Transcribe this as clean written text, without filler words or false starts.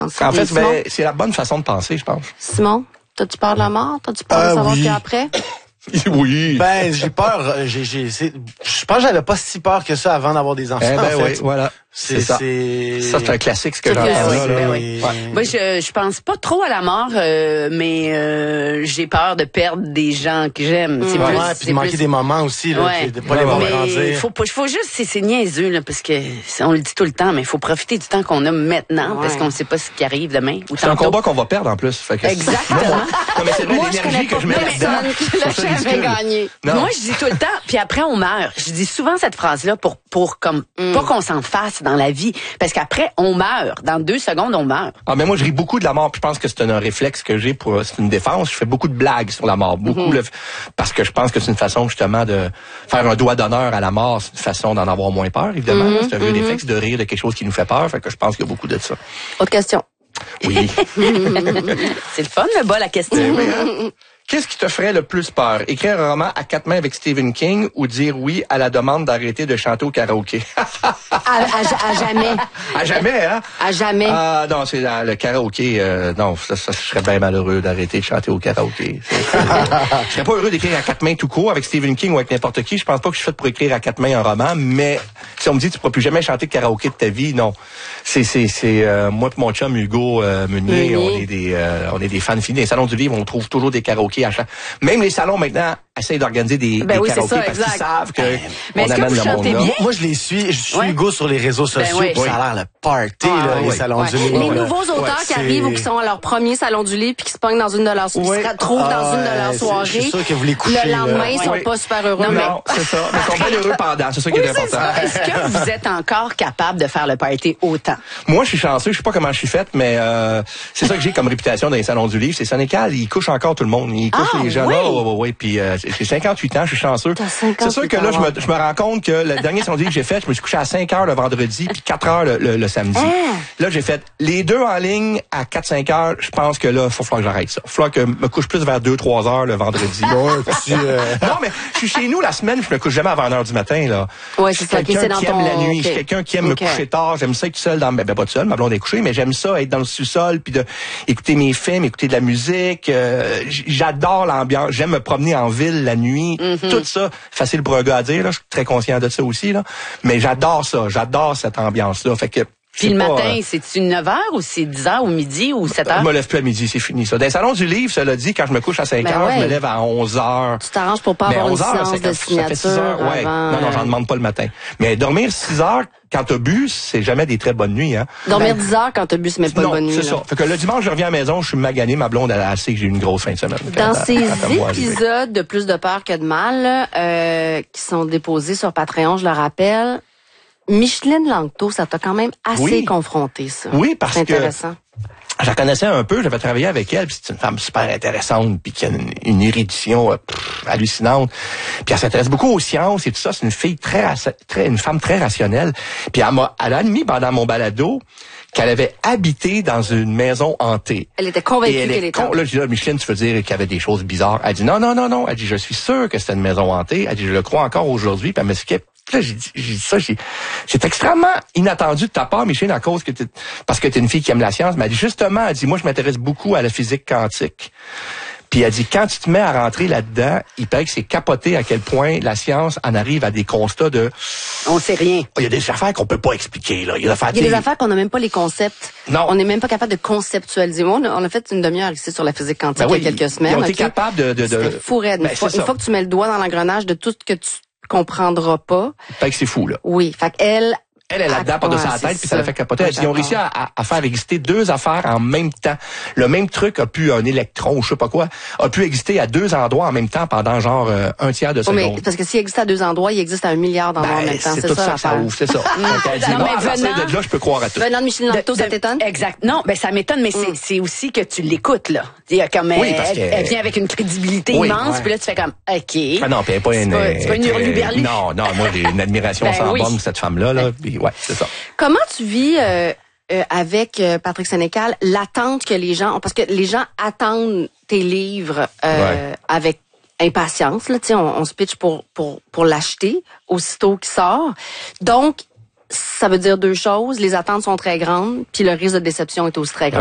En fait, c'est la bonne façon de penser, je pense. Simon, t'as-tu peur de la mort? T'as-tu peur de savoir ce qu'il y a après? Oui. J'ai peur. Je pense que j'avais pas si peur que ça avant d'avoir des enfants. En fait. Oui, voilà. C'est ça. Ça, c'est un classique, ce que j'entends là. Oui. Moi, je pense pas trop à la mort, mais j'ai peur de perdre des gens que j'aime. C'est plus, puis de manquer des moments aussi, là, de pas les voir grandir. Faut juste, c'est niaiseux, là, parce que on le dit tout le temps, mais il faut profiter du temps qu'on a maintenant, parce qu'on sait pas ce qui arrive demain. C'est un combat qu'on va perdre en plus. Fait que exactement. Non, mais c'est vrai, l'énergie que je mets là-dedans. Moi, je dis tout le temps, puis après on meurt. Je dis souvent cette phrase-là pour pas qu'on s'en fasse dans la vie, parce qu'après on meurt. Dans 2 secondes, on meurt. Ah, mais moi je ris beaucoup de la mort, puis je pense que c'est un réflexe que j'ai c'est une défense. Je fais beaucoup de blagues sur la mort, parce que je pense que c'est une façon justement de faire un doigt d'honneur à la mort. C'est une façon d'en avoir moins peur, évidemment. C'est un vieux réflexe de rire de quelque chose qui nous fait peur. Fait que je pense qu'il y a beaucoup de ça. Autre question. Oui. C'est le fun, le bas, la question. Qu'est-ce qui te ferait le plus peur? Écrire un roman à 4 mains avec Stephen King ou dire oui à la demande d'arrêter de chanter au karaoké? À jamais. À jamais, hein? À jamais. Ah, non, c'est le karaoké. Non, ça, je serais bien malheureux d'arrêter de chanter au karaoké. Je serais pas heureux d'écrire à 4 mains tout court avec Stephen King ou avec n'importe qui. Je pense pas que je suis fait pour écrire à 4 mains un roman, mais si on me dit tu pourras plus jamais chanter de karaoké de ta vie, non. C'est moi et mon chum Hugo Meunier, on est des fans finis. Les salons du livre, on trouve toujours des karaokés à chaque. Même les salons maintenant essayent d'organiser des karaokés parce qu'ils savent que mais est-ce que vous chantez bien? Moi, je les suis. Je suis Hugo sur les réseaux sociaux. Ça a l'air le party, les salons du livre. Les nouveaux auteurs qui arrivent ou qui sont à leur premier salon du livre puis qui se pognent dans une de leurs qui se retrouvent dans une de leurs soirées. Je suis sûr que vous les couchez. Le lendemain, ils sont pas super heureux. Non, c'est ça. Mais ils sont bien heureux pendant. C'est ça qui est important. Est-ce que vous êtes encore capable de faire le party autant? Moi, je suis chanceux. Je sais pas comment je suis faite, mais c'est ça que j'ai comme réputation dans les salons du livre. C'est Sénécal, il couche encore tout le monde. Il couche les gens là. Oui. Puis j'ai 58 ans, je suis chanceux. C'est sûr que là, je me rends compte que le dernier salon du livre que j'ai fait, je me suis couché à 5 heures le vendredi puis 4 heures le samedi. Là, j'ai fait les deux en ligne à 4-5 heures. Je pense que là, il faut falloir que j'arrête ça. Il faut falloir que je me couche plus vers 2-3 heures le vendredi. Non, mais je suis chez nous la semaine, je me couche jamais avant 1 heure du matin, là. Ouais, c'est ça. Quelqu'un qui aime la nuit. Je suis quelqu'un qui aime me coucher tard. J'aime ça être seul dans pas tout seul, ma blonde est couchée, mais j'aime ça être dans le sous-sol puis de écouter mes films, écouter de la musique. J'adore l'ambiance. J'aime me promener en ville la nuit. Tout ça, facile pour un gars à dire, là. Je suis très conscient de ça aussi, là. Mais j'adore ça. J'adore cette ambiance-là. Fait que puis le matin, c'est-tu 9h ou c'est 10h ou midi ou 7h? Je me lève plus à midi, c'est fini ça. Dans les salons du livre, cela dit, quand je me couche à 5 heures, je me lève à 11h. Tu t'arranges pour pas avoir une séance de signature. Ça fait 6 heures, Non, j'en demande pas le matin. Mais dormir 6 heures quand t'as bu, c'est jamais des très bonnes nuits, hein. Dormir 10 heures quand t'as bu, c'est même pas une bonne nuit. C'est ça. Fait que le dimanche, je reviens à la maison, je suis magané, ma blonde, elle sait que j'ai eu une grosse fin de semaine. Dans ces épisodes de Plus de peur que de mal, qui sont déposés sur Patreon, je le rappelle, Micheline Langto, ça t'a quand même assez confronté, ça. Oui, parce que c'est intéressant. Je la connaissais un peu, j'avais travaillé avec elle, puis c'est une femme super intéressante, puis qui a une érudition hallucinante. Puis elle s'intéresse beaucoup aux sciences et tout ça. C'est une fille une femme très rationnelle. Puis elle a admis pendant mon balado qu'elle avait habité dans une maison hantée. Elle était convaincue qu'elle était hantée. Là, je dis, Micheline, tu veux dire qu'il y avait des choses bizarres? Elle dit, non. Elle dit, je suis sûre que c'était une maison hantée. Elle dit, je le crois encore aujourd'hui. Puis elle m'expliquait. Là, j'ai dit ça, c'est extrêmement inattendu de ta part, Micheline, parce que t'es une fille qui aime la science. Mais elle dit, justement, moi, je m'intéresse beaucoup à la physique quantique. Puis elle dit, quand tu te mets à rentrer là-dedans, il paraît que c'est capoté à quel point la science en arrive à des constats de... On sait rien. Il y a des affaires qu'on peut pas expliquer, là. Il y a des affaires qu'on n'a même pas les concepts. Non. On n'est même pas capable de conceptualiser. On a fait une demi-heure ici sur la physique quantique il y a quelques semaines. On est capable de... C'était fou raide. Une fois que tu mets le doigt dans l'engrenage de tout ce que tu comprendras pas. Fait que c'est fou, là. Oui. Fait qu'elle... Elle a dedans par-dessus la tête, puis ça l'a fait capoter. Ils ont réussi à faire exister 2 affaires en même temps. Le même truc un électron ou je sais pas quoi, a pu exister à 2 endroits en même temps pendant genre 1 tiers de seconde. Mais parce que s'il existe à 2 endroits, il existe à 1 milliard d'endroits en même temps. C'est ça, ça ouvre, c'est ça. Elle dit, à partir de là, je peux croire à tout. Venant de Micheline Langto, ça t'étonne? Exact. Non, ça m'étonne, mais c'est aussi que tu l'écoutes, là. Il y a comme, elle vient avec une crédibilité immense, puis là, tu fais comme, OK. Ah non, puis elle est pas une... C'est pas une hurluberlu. Non, moi, j'ai une admiration sans borne pour cette femme-là, là. Puis c'est ça. Comment tu vis avec Patrick Sénécal l'attente que les gens ont, parce que les gens attendent tes livres avec impatience, là, tu sais, on se pitch pour l'acheter aussitôt qu'il sort. Donc ça veut dire deux choses. Les attentes sont très grandes, puis le risque de déception est aussi très grand.